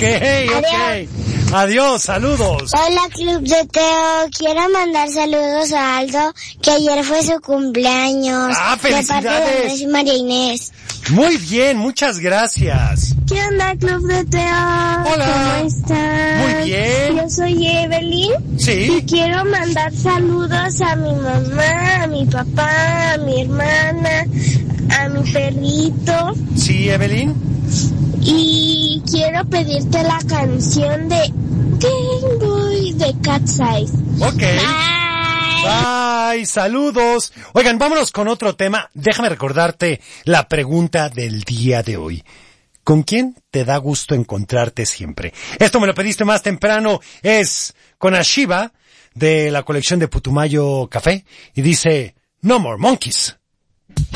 Adiós, saludos. Hola, Club de Teo. Quiero mandar saludos a Aldo, que ayer fue su cumpleaños. ¡Felicidades! De parte de Andrés y María Inés. Muy bien, muchas gracias. ¿Qué onda, Club de Teo? Hola. ¿Cómo están? Muy bien. Yo soy Evelyn. Sí. Y quiero mandar saludos a mi mamá, a mi papá, a mi hermana, a mi perrito. Sí, Evelyn. Y quiero pedirte la canción de Game Boy de Cat Size. Ok. Bye, saludos. Oigan, vámonos con otro tema. Déjame recordarte la pregunta del día de hoy. ¿Con quién te da gusto encontrarte siempre? Esto me lo pediste más temprano. Es con Ashiva de la colección de Putumayo Café y dice No More Monkeys.